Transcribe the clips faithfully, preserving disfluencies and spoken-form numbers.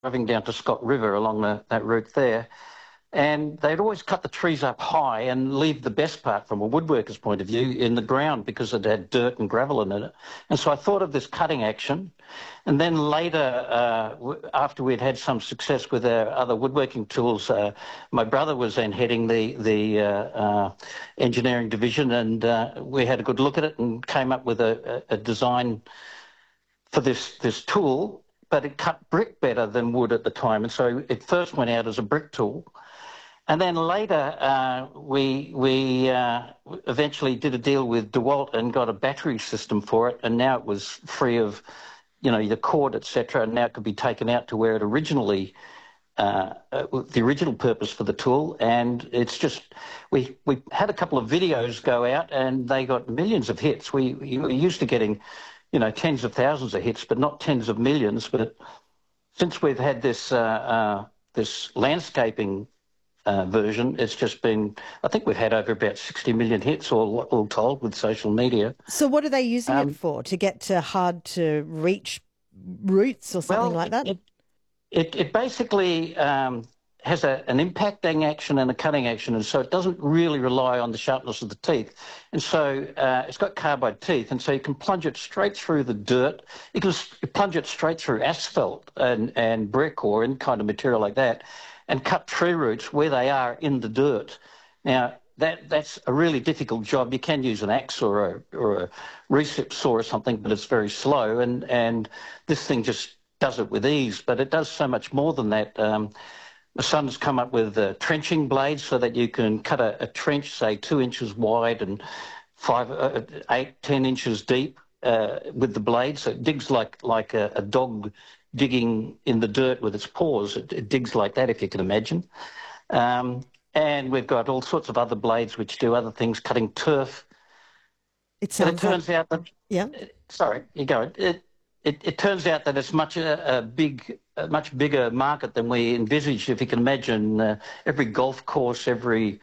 driving down to Scott River along the, that route there. And they'd always cut the trees up high and leave the best part, from a woodworker's point of view, in the ground because it had dirt and gravel in it. And so I thought of this cutting action. And then later, uh, after we'd had some success with our other woodworking tools, uh, my brother was then heading the, the uh, uh, engineering division, and uh, we had a good look at it and came up with a, a design for this, this tool, but it cut brick better than wood at the time. And so it first went out as a brick tool. And then later, uh, we we uh, eventually did a deal with DeWalt and got a battery system for it, and now it was free of, you know, the cord, et cetera, and now it could be taken out to where it originally, uh, uh, the original purpose for the tool. And it's just, we we had a couple of videos go out, and they got millions of hits. We, we were used to getting, you know, tens of thousands of hits, but not tens of millions. But since we've had this uh, uh, this landscaping Uh, version, it's just been, I think we've had over about sixty million hits all, all told with social media. So what are they using um, it for? To get to hard to reach routes or something well, like that? It, it, it basically um, has a, an impacting action and a cutting action, and so it doesn't really rely on the sharpness of the teeth. And so uh, it's got carbide teeth, and so you can plunge it straight through the dirt. You can plunge it straight through asphalt and, and brick or any kind of material like that, and cut tree roots where they are in the dirt. Now, that that's a really difficult job. You can use an axe or a, or a recip saw or something, but it's very slow, and, and this thing just does it with ease, but it does so much more than that. Um, my son's come up with uh, trenching blades so that you can cut a, a trench, say, two inches wide and five, uh, eight, ten inches deep uh, with the blade, so it digs like, like a, a dog digging in the dirt with its paws. It, it digs like that, if you can imagine. Um, and we've got all sorts of other blades which do other things, cutting turf. It sounds and it turns like, out that... Yeah. Sorry, you go. It, it, it turns out that it's much a, a big, a much bigger market than we envisaged, if you can imagine. Uh, every golf course, every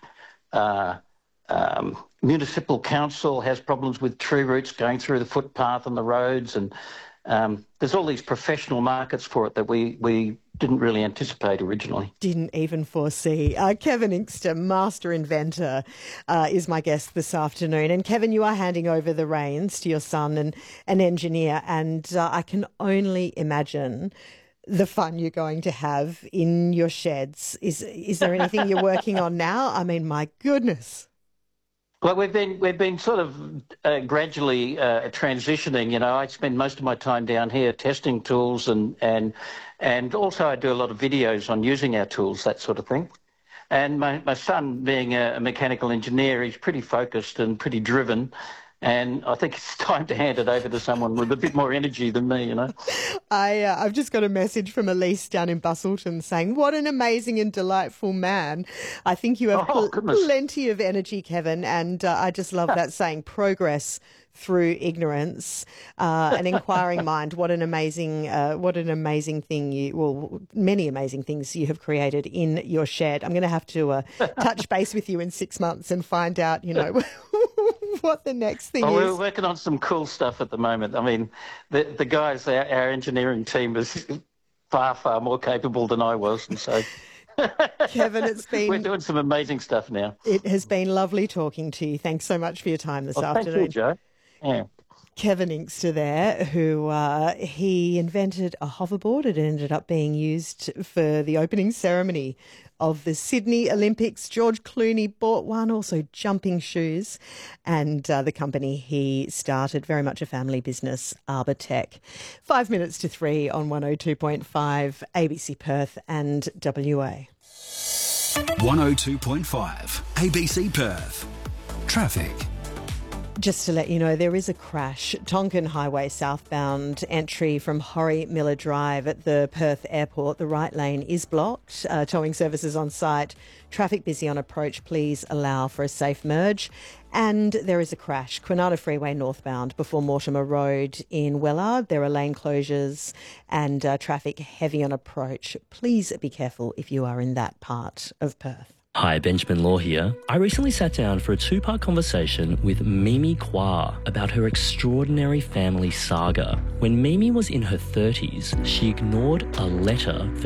uh, um, municipal council has problems with tree roots going through the footpath and the roads, and Um, there's all these professional markets for it that we, we didn't really anticipate originally. Didn't even foresee. Uh, Kevin Inkster, master inventor, uh, is my guest this afternoon. And Kevin, you are handing over the reins to your son and an engineer, and uh, I can only imagine the fun you're going to have in your sheds. Is is there anything you're working on now? I mean, my goodness. Well, we've been we've been sort of uh, gradually uh, transitioning. You know, I spend most of my time down here testing tools, and and and also I do a lot of videos on using our tools, that sort of thing. And my my son, being a, a mechanical engineer, he's pretty focused and pretty driven. And I think it's time to hand it over to someone with a bit more energy than me, you know. I, uh, I've just got a message from Elise down in Busselton saying, what an amazing and delightful man. I think you have Oh, pl- goodness. plenty of energy, Kevin, and uh, I just love that saying, progress through ignorance. Uh, an inquiring mind, what an amazing, uh, what an amazing thing you, well, many amazing things you have created in your shed. I'm going to have to uh, touch base with you in six months and find out, you know, what the next thing oh, is. We're working on some cool stuff at the moment. I mean, the the guys, our, our engineering team is far, far more capable than I was. And so, Kevin, it's been... We're doing some amazing stuff now. It has been lovely talking to you. Thanks so much for your time this well, afternoon. Thank you, Joe. Yeah. Kevin Inkster there, who uh, he invented a hoverboard. It ended up being used for the opening ceremony of the Sydney Olympics. George Clooney bought one, also jumping shoes, and uh, the company he started, very much a family business, Arbortech. Five minutes to three on one oh two point five, A B C Perth and W A. one oh two point five, A B C Perth. Traffic. Just to let you know, there is a crash. Tonkin Highway southbound entry from Horry Miller Drive at the Perth Airport. The right lane is blocked. Uh, towing services on site. Traffic busy on approach. Please allow for a safe merge. And there is a crash. Kwinana Freeway northbound before Mortimer Road in Wellard. There are lane closures and uh, traffic heavy on approach. Please be careful if you are in that part of Perth. Hi, Benjamin Law here. I recently sat down for a two-part conversation with Mimi Kwa about her extraordinary family saga. When Mimi was in her thirties, she ignored a letter for